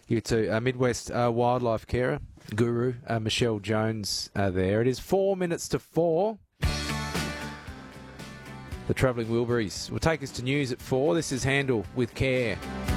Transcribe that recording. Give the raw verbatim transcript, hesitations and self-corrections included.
You too. Uh, Midwest uh, wildlife carer, guru, uh, Michelle Jones uh, there. It is four minutes to four. The Travelling Wilburys will take us to news at four. This is Handle with Care.